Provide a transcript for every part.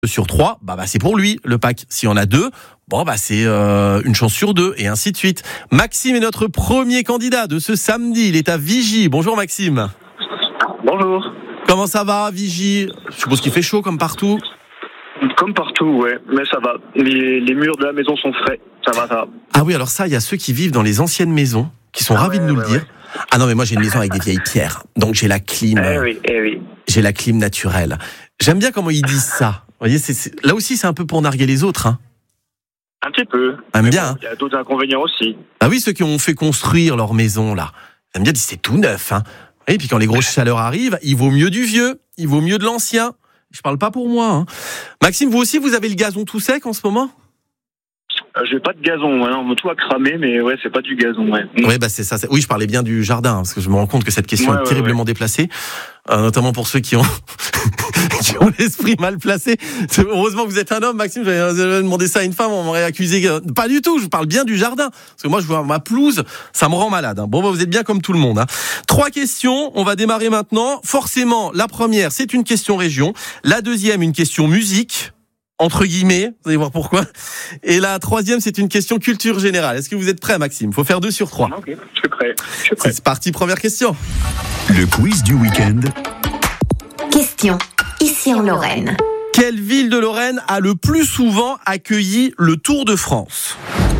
sur 3, c'est pour lui le pack. S'il y en a 2, c'est une chance sur 2 et ainsi de suite. Maxime est notre premier candidat de ce samedi. Il est à Vigy. Bonjour Maxime. Bonjour. Comment ça va Vigy ? Je suppose qu'il fait chaud comme partout. Comme partout, ouais, mais ça va. Les murs de la maison sont frais. Ça va. Ah oui, alors ça, il y a ceux qui vivent dans les anciennes maisons qui sont ravis de nous le dire. Ouais. Ah non, mais moi j'ai une maison avec des vieilles pierres, donc j'ai la clim. Oui. J'ai la clim naturelle. J'aime bien comment ils disent ça. Vous voyez, là aussi c'est un peu pour narguer les autres, hein. Un petit peu. Aime bien. Il y a d'autres inconvénients aussi. Ah oui, ceux qui ont fait construire leur maison là. J'aime bien dire c'est tout neuf, hein. Et puis quand les grosses chaleurs arrivent, il vaut mieux du vieux, il vaut mieux de l'ancien. Je parle pas pour moi, hein. Maxime, vous aussi, vous avez le gazon tout sec en ce moment ? J'ai pas de gazon, non, tout a cramé, mais ouais, c'est pas du gazon, ouais. Ouais, c'est ça. Oui, je parlais bien du jardin, parce que je me rends compte que cette question est terriblement déplacée, notamment pour ceux qui ont qui ont l'esprit mal placé. Heureusement que vous êtes un homme, Maxime. J'avais demandé ça à une femme, on m'aurait accusé. Pas du tout. Je parle bien du jardin, parce que moi, je vois ma pelouse, ça me rend malade. Hein. Bon, vous êtes bien comme tout le monde. Hein. 3 questions. On va démarrer maintenant. Forcément, la première, c'est une question région. La deuxième, une question musique. Entre guillemets, vous allez voir pourquoi. Et la troisième, c'est une question culture générale. Est-ce que vous êtes prêt, Maxime ? Faut faire 2 sur 3. Ok, je suis prêt. C'est parti, première question. Le quiz du week-end. Question, ici en Lorraine. Quelle ville de Lorraine a le plus souvent accueilli le Tour de France ?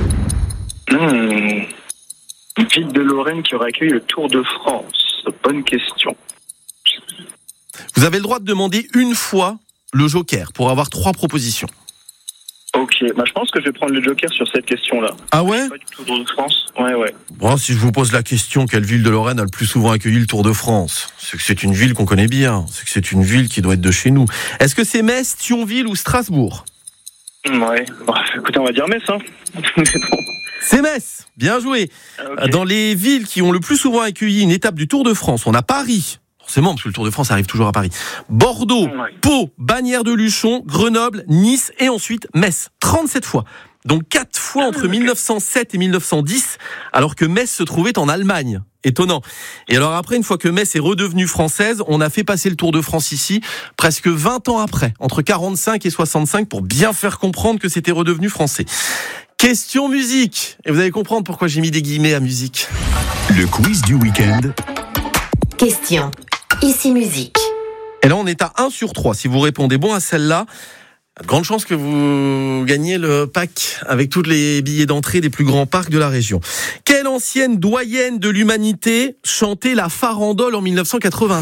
Une ville de Lorraine qui aurait accueilli le Tour de France. Bonne question. Vous avez le droit de demander une fois le joker pour avoir 3 propositions. Ok, je pense que je vais prendre le joker sur cette question-là. Ah ouais ? Pas du tout Tour de France. Ouais. Bon, si je vous pose la question, quelle ville de Lorraine a le plus souvent accueilli le Tour de France ? C'est que c'est une ville qu'on connaît bien. C'est que c'est une ville qui doit être de chez nous. Est-ce que c'est Metz, Thionville ou Strasbourg ? Ouais. Écoutez, on va dire Metz, hein. C'est Metz. Bien joué. Okay. Dans les villes qui ont le plus souvent accueilli une étape du Tour de France, on a Paris. Forcément, parce que le Tour de France arrive toujours à Paris. Bordeaux, Pau, Bagnères-de-Luchon, Grenoble, Nice et ensuite Metz. 37 fois. Donc 4 fois entre 1907 et 1910, alors que Metz se trouvait en Allemagne. Étonnant. Et alors après, une fois que Metz est redevenue française, on a fait passer le Tour de France ici, presque 20 ans après, entre 45 et 65, pour bien faire comprendre que c'était redevenu français. Question musique. Et vous allez comprendre pourquoi j'ai mis des guillemets à musique. Le quiz du week-end. Question. Ici musique. Et là, on est à 1 sur 3. Si vous répondez bon à celle-là, il y a de grandes chances que vous gagniez le pack avec tous les billets d'entrée des plus grands parcs de la région. Quelle ancienne doyenne de l'humanité chantait la farandole en 1996 ?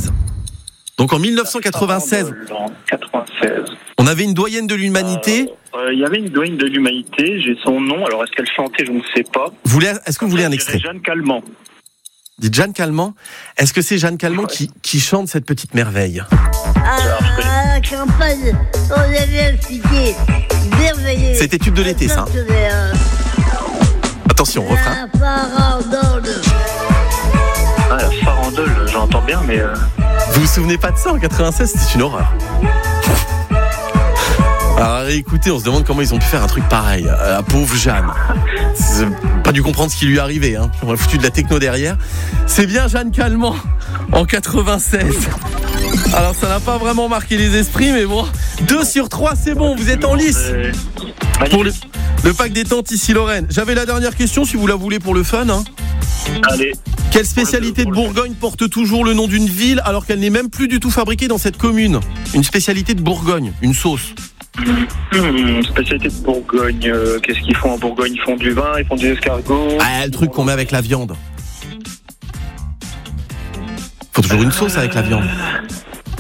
Donc en 1996, on avait une doyenne de l'humanité. Il y avait une doyenne de l'humanité, j'ai son nom. Alors est-ce qu'elle chantait ? Je ne sais pas. Est-ce que vous voulez un extrait ? Jeanne Calment. Dites Jeanne Calment. Est-ce que c'est Jeanne Calment qui chante cette petite merveille ? La campagne, on avait expliqué. Merveilleux. C'était tube de l'été, ça. Attention, refrain. La farandole. La farandole, j'entends bien, mais... Vous vous souvenez pas de ça en 96 ? C'était une horreur. Alors écoutez, on se demande comment ils ont pu faire un truc pareil. La pauvre Jeanne. C'est pas dû comprendre ce qui lui arrivait, hein. On a foutu de la techno derrière. C'est bien Jeanne Calment en 96. Alors ça n'a pas vraiment marqué les esprits, mais bon, 2 sur 3, c'est bon, vous êtes en lice. Pour le pack détente ici Lorraine. J'avais la dernière question si vous la voulez pour le fun, hein. Allez. Quelle spécialité de Bourgogne porte toujours le nom d'une ville alors qu'elle n'est même plus du tout fabriquée dans cette commune ? Une spécialité de Bourgogne, une sauce. Spécialité de Bourgogne, qu'est-ce qu'ils font en Bourgogne ? Ils font du vin, ils font des escargots. Ah, le truc qu'on met avec la viande. Faut toujours une sauce avec la viande. Échalote ?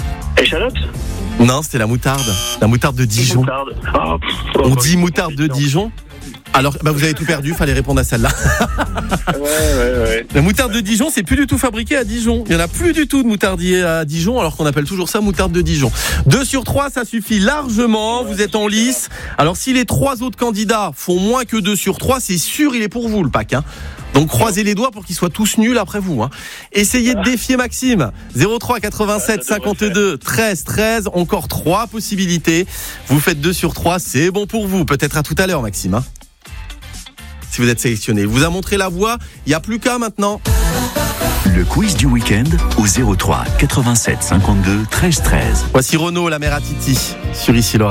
Non, c'était la moutarde. La moutarde de Dijon. On dit moutarde de Dijon. Alors, vous avez tout perdu, fallait répondre à celle-là. Ouais. La moutarde de Dijon, c'est plus du tout fabriqué à Dijon. Il n'y en a plus du tout de moutardier à Dijon, alors qu'on appelle toujours ça moutarde de Dijon. 2 sur 3, ça suffit largement. Vous êtes en lice. Alors, si les 3 autres candidats font moins que 2 sur 3, c'est sûr, il est pour vous, le pack, hein. Donc, croisez les doigts pour qu'ils soient tous nuls après vous, hein. Essayez de défier Maxime. 03 87 52 13 13. Encore 3 possibilités. Vous faites 2 sur 3, c'est bon pour vous. Peut-être à tout à l'heure, Maxime, hein. Si vous êtes sélectionné. Il vous a montré la voie, il n'y a plus qu'à maintenant. Le quiz du week-end au 03 87 52 13 13. Voici Renaud, la mère à Titi, sur Ici Lorraine.